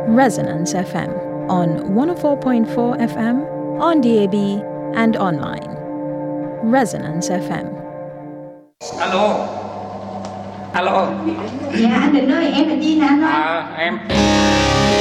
Resonance FM on 104.4 FM, on DAB and online. Resonance FM. Alo. Alo. Dạ anh Định ơi, em là Dina thôi. Em